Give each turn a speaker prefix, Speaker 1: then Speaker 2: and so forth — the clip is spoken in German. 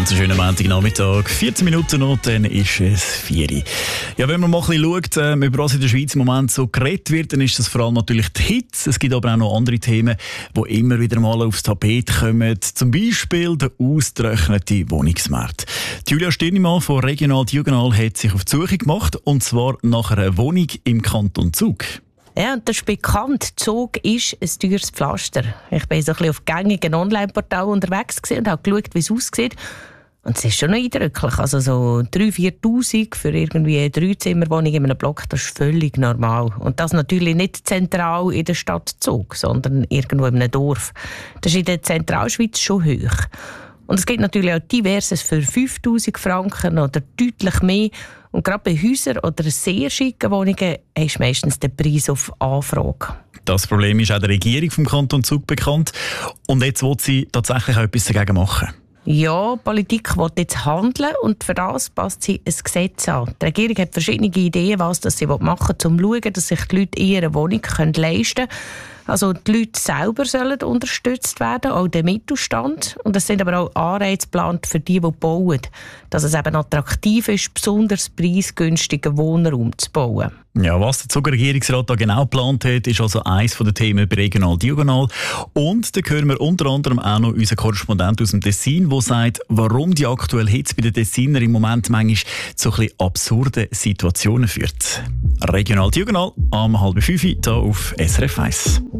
Speaker 1: Ganz einen schönen Montagnachmittag. 14 Minuten noch, dann ist es 4 Uhr. Ja, wenn man mal ein bisschen schaut, über was in der Schweiz im Moment so geredet wird, dann ist das vor allem natürlich die Hitze. Es gibt aber auch noch andere Themen, die immer wieder mal aufs Tapet kommen. Zum Beispiel der ausgetrocknete Wohnungsmarkt. Julia Stirnimann von Regional Diagonal hat sich auf die Suche gemacht, und zwar nach einer Wohnung im Kanton Zug.
Speaker 2: Ja, und das ist bekannt. Zug ist ein teures Pflaster. Ich bin so ein bisschen auf gängigen Online-Portalen unterwegs und habe geschaut, wie es aussieht. Und es ist schon noch eindrücklich. Also so 3'000, 4'000 für irgendwie eine 3-Zimmer-Wohnung in einem Block, das ist völlig normal. Und das natürlich nicht zentral in der Stadt Zug, sondern irgendwo in einem Dorf. Das ist in der Zentralschweiz schon hoch. Und es gibt natürlich auch Diverses für 5'000 Franken oder deutlich mehr. Und gerade bei Häusern oder sehr schicken Wohnungen ist meistens der Preis auf Anfrage.
Speaker 1: Das Problem ist auch der Regierung vom Kanton Zug bekannt. Und jetzt will sie tatsächlich auch etwas dagegen machen.
Speaker 2: Ja, die Politik will jetzt handeln und für das passt sie ein Gesetz an. Die Regierung hat verschiedene Ideen, was sie machen will, um zu schauen, dass sich die Leute ihre Wohnung leisten können. Also die Leute selber sollen unterstützt werden, auch der Mittelstand. Und es sind aber auch Anreize geplant für die bauen, dass es eben attraktiv ist, besonders preisgünstigen Wohnraum zu bauen.
Speaker 1: Ja, was der Zuger Regierungsrat da genau geplant hat, ist also eines der Themen bei Regional Diagonal. Und da hören wir unter anderem auch noch unseren Korrespondent aus dem Tessin, der sagt, warum die aktuelle Hitze bei den Tessiner im Moment manchmal zu ein bisschen absurden Situationen führt. Regional Diagonal am 4:30 hier auf SRF 1.